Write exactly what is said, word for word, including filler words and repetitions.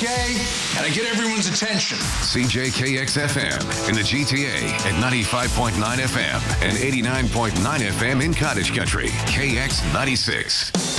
okay, and I get everyone's attention. C J K X F M in the G T A at ninety-five point nine F M and eighty-nine point nine F M in Cottage Country. K X ninety-six.